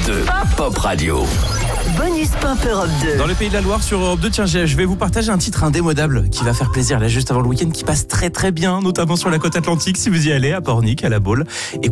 2, Pop Radio. Bonus Pop Europe 2. Dans le Pays de la Loire sur Europe 2, tiens, je vais vous partager un titre indémodable qui va faire plaisir là juste avant le week-end, qui passe très très bien, notamment sur la côte atlantique si vous y allez, à Pornic, à La Baule.